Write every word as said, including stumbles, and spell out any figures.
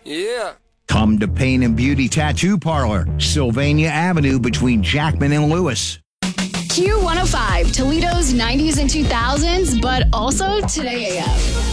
Yeah. Come to Pain and Beauty Tattoo Parlor, Sylvania Avenue between Jackman and Lewis. Q one oh five, Toledo's nineties and two thousands, but also today A F.